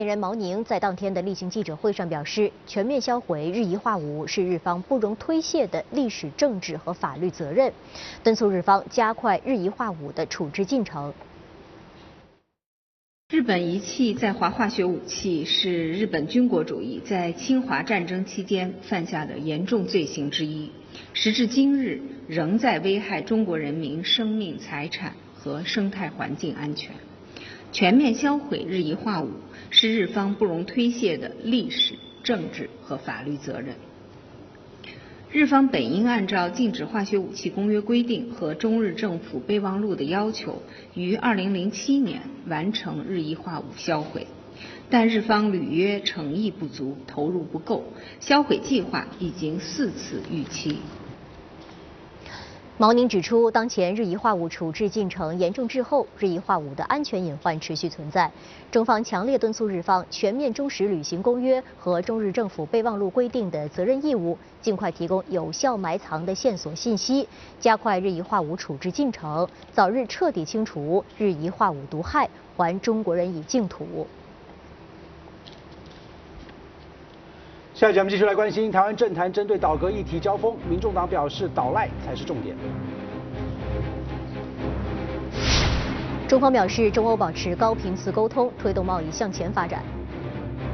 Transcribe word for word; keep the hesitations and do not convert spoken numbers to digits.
人毛宁在当天的例行记者会上表示，全面销毁日夷化武是日方不容推卸的历史、政治和法律责任，敦促日方加快日夷化武的处置进程。 日本遗弃在华化学武器是日本军国主义在侵华战争期间犯下的严重罪行之一，时至今日仍在危害中国人民生命、财产和生态环境安全。全面销毁日夷化武是日方不容推卸的历史、政治和法律责任。日方本应按照《禁止化学武器公约》规定和中日政府备忘录的要求，于二零零七年完成日夷化武销毁，但日方履约诚意不足，投入不够，销毁计划已经四次逾期。 毛宁指出，当前日夷化武处置进程严重滞后，日夷化武的安全隐患持续存在。中方强烈敦促日方全面忠实履行公约和中日政府备忘录规定的责任义务，尽快提供有效埋藏的线索信息，加快日夷化武处置进程，早日彻底清除日夷化武毒害，还中国人以净土。 下一节我们继续来关心台湾政坛针对倒戈议题交锋，民众党表示倒赖才是重点。 中方表示，中欧保持高频次沟通，推动贸易向前发展。